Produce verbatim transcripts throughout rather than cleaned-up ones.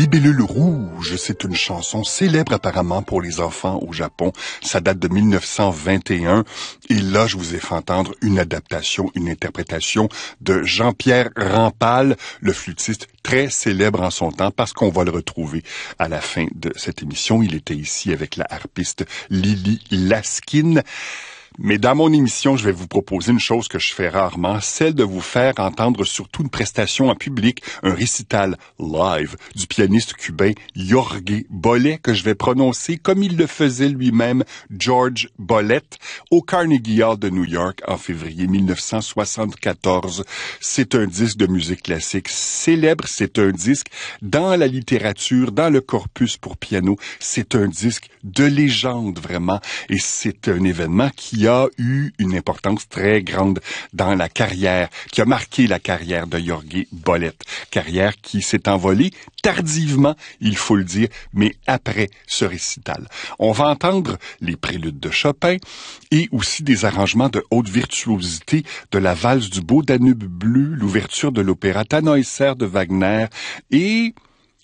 Libellule rouge, c'est une chanson célèbre apparemment pour les enfants au Japon. Ça date de mille neuf cent vingt et un. Et là, je vous ai fait entendre une adaptation, une interprétation de Jean-Pierre Rampal, le flûtiste très célèbre en son temps, parce qu'on va le retrouver à la fin de cette émission. Il était ici avec la harpiste Lily Laskin. Mais dans mon émission, je vais vous proposer une chose que je fais rarement, celle de vous faire entendre surtout une prestation en public, un récital live du pianiste cubain Jorge Bolet, que je vais prononcer comme il le faisait lui-même, George Bolet, au Carnegie Hall de New York en février mille neuf cent soixante-quatorze. C'est un disque de musique classique célèbre, c'est un disque dans la littérature, dans le corpus pour piano, c'est un disque de légende vraiment, et c'est un événement qui a eu une importance très grande dans la carrière, qui a marqué la carrière de Jorge Bolet. Carrière qui s'est envolée tardivement, il faut le dire, mais après ce récital. On va entendre les préludes de Chopin et aussi des arrangements de haute virtuosité de la valse du beau Danube bleu, l'ouverture de l'opéra Tannhäuser de Wagner. Et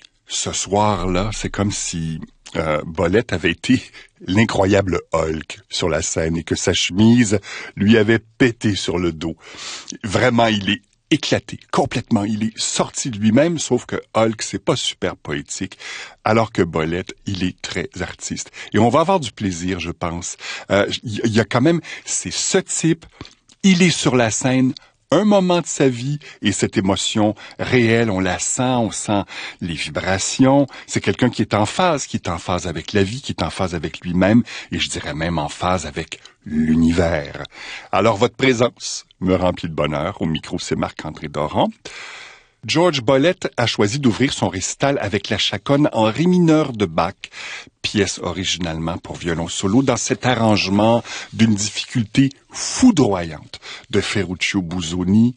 ce soir-là, c'est comme si Euh, Bolet avait été l'incroyable Hulk sur la scène et que sa chemise lui avait pété sur le dos. Vraiment, il est éclaté, complètement. Il est sorti de lui-même, sauf que Hulk, c'est pas super poétique, alors que Bolet, il est très artiste. Et on va avoir du plaisir, je pense. Euh, il y a quand même, c'est ce type, il est sur la scène, un moment de sa vie, et cette émotion réelle, on la sent, on sent les vibrations. C'est quelqu'un qui est en phase, qui est en phase avec la vie, qui est en phase avec lui-même, et je dirais même en phase avec l'univers. Alors, votre présence me remplit de bonheur. Au micro, c'est Marc-André Doran. George Bolet a choisi d'ouvrir son récital avec la chaconne en ré mineur de Bach, pièce originalement pour violon solo, dans cet arrangement d'une difficulté foudroyante de Ferruccio Busoni.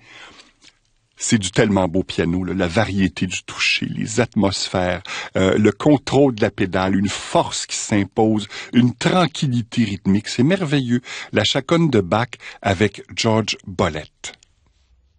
C'est du tellement beau piano, là, la variété du toucher, les atmosphères, euh, le contrôle de la pédale, une force qui s'impose, une tranquillité rythmique. C'est merveilleux. La chaconne de Bach avec George Bolet.